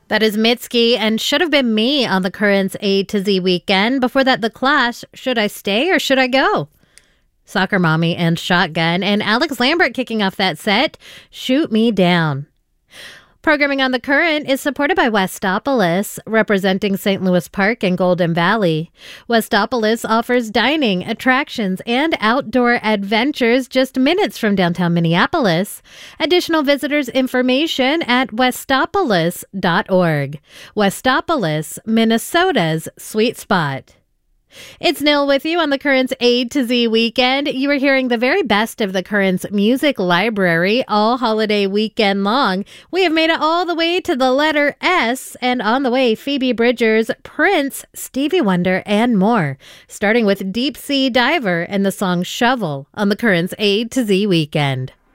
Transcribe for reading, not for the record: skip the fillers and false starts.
That is Mitski and Should Have Been Me on the Currents A to Z weekend. Before that, The Clash, Should I Stay or Should I Go? Soccer Mommy and Shotgun, and Alex Lambert kicking off that set, Shoot Me Down. Programming on The Current is supported by Westopolis, representing St. Louis Park and Golden Valley. Westopolis offers dining, attractions, and outdoor adventures just minutes from downtown Minneapolis. Additional visitors information at westopolis.org. Westopolis, Minnesota's sweet spot. It's Nil with you on the Currents A to Z weekend. You are hearing the very best of the Currents music library all holiday weekend long. We have made it all the way to the letter S, and on the way, Phoebe Bridgers, Prince, Stevie Wonder, and more. Starting with Deep Sea Diver and the song Shovel on the Currents A to Z weekend.